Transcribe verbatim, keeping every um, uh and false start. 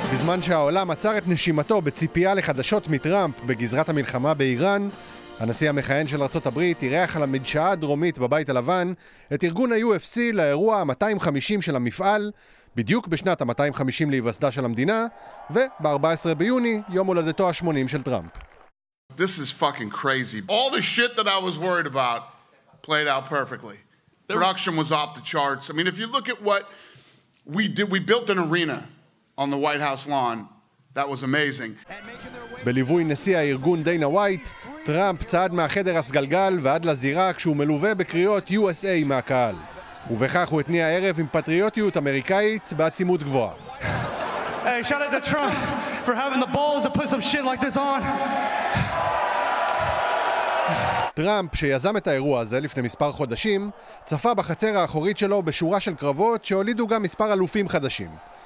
בזמן שהעולם עצר את נשימתו בציפייה לחדשות מטראמפ בגזרת המלחמה באיראן, הנשיא המכהן של ארצות הברית אירח על המדשאה הדרומית בבית הלבן את ארגון ה-יו אף סי לאירוע ה-מאתיים וחמישים של המפעל, בדיוק בשנת ה-מאתיים וחמישים להיווסדה של המדינה, וב-ארבעה עשר ביוני, יום הולדתו ה-שמונים של טראמפ. This is fucking crazy. All the shit that I was worried about played out perfectly. Production was off the charts. I mean, if you look at what we did, we built an arena on the White House lawn. That was amazing. בליווי נשיא הארגון דיינה ווייט, טראמפ צעד מהחדר הסגלגל ועד לזירה כשהוא מלווה בקריאות יו אס איי מהקהל. ובכך הוא התניע הערב עם פטריוטיות אמריקאית בעצימות גבוהה. Hey, shout out to Trump for having the balls to put some shit like this on. טראמפ, שיזם את האירוע הזה לפני מספר חודשים, צפה בחצר האחורית שלו בשורה של קרבות שהולידו גם מספר אלופים חדשים.